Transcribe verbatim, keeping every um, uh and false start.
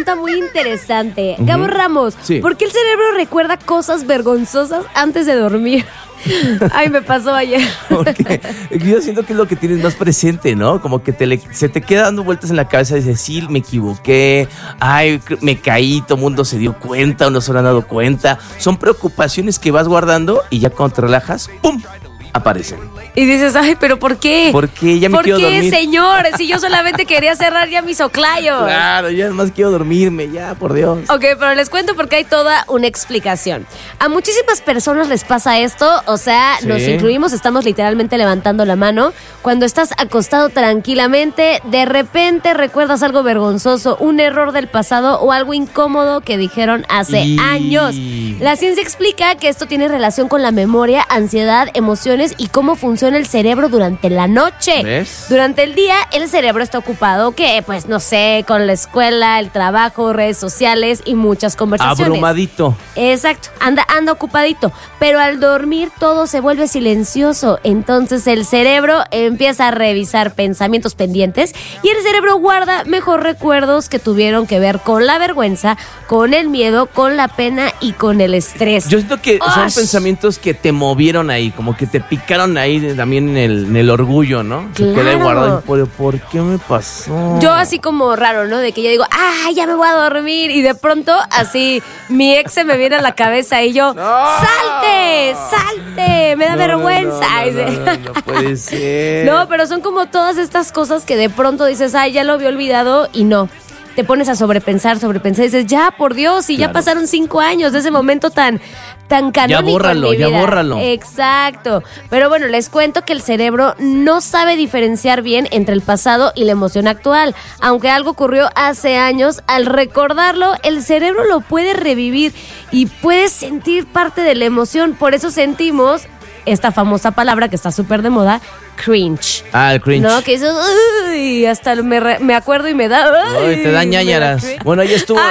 pregunta muy interesante. Uh-huh. Gabo Ramos, sí. ¿por qué el cerebro recuerda cosas vergonzosas antes de dormir? Ay, me pasó ayer. Porque yo siento que es lo que tienes más presente, ¿no? Como que te le, se te queda dando vueltas en la cabeza y dices, sí, me equivoqué, ay, me caí, todo el mundo se dio cuenta o no se han dado cuenta. Son preocupaciones que vas guardando y ya cuando te relajas, ¡pum!, aparecen. Y dices, ay, ¿pero por qué? Porque ya me ¿Por quiero qué, dormir. señor? Si yo solamente quería cerrar ya mis oclayos. Claro, ya más quiero dormirme, ya, por Dios. Ok, pero les cuento porque hay toda una explicación. A muchísimas personas les pasa esto, o sea, Sí. nos incluimos, estamos literalmente levantando la mano. Cuando estás acostado tranquilamente, de repente recuerdas algo vergonzoso, un error del pasado o algo incómodo que dijeron hace Y... años. La ciencia explica que esto tiene relación con la memoria, ansiedad, emociones y cómo funciona el cerebro durante la noche. ¿Ves? Durante el día, el cerebro está ocupado, que pues no sé, con la escuela, el trabajo, redes sociales y muchas conversaciones. Abrumadito. Exacto, anda, anda ocupadito. Pero al dormir todo se vuelve silencioso. Entonces el cerebro empieza a revisar pensamientos pendientes y el cerebro guarda mejor recuerdos que tuvieron que ver con la vergüenza, con el miedo, con la pena y con el estrés. Yo siento que son ¡Osh! pensamientos que te movieron ahí, como que te picaron ahí también en el, en el orgullo, ¿no? Se Claro. queda ahí guardado. ¿Por, ¿Por qué me pasó? Yo así como raro, ¿no? De que yo digo, ah, ya me voy a dormir. Y de pronto, así, mi ex se me viene a la cabeza y yo, ¡No! ¡salte! ¡Salte! Me da No, vergüenza. No, no, Ay, no, sí. no, no puede ser. No, pero son como todas estas cosas que de pronto dices, ay, ya lo había olvidado y no. Te pones a sobrepensar, sobrepensar y dices, ya, por Dios, y Claro. ya pasaron cinco años de ese momento tan, tan canónico. Ya bórralo, en mi ya vida. bórralo. Exacto. Pero bueno, les cuento que el cerebro no sabe diferenciar bien entre el pasado y la emoción actual. Aunque algo ocurrió hace años, al recordarlo, el cerebro lo puede revivir y puede sentir parte de la emoción. Por eso sentimos esta famosa palabra que está súper de moda, cringe. Ah, el cringe. No, que dices, uy, hasta me, re- me acuerdo y me da. Ay, te da ñáñaras. Bueno, ya estuvo. Ay,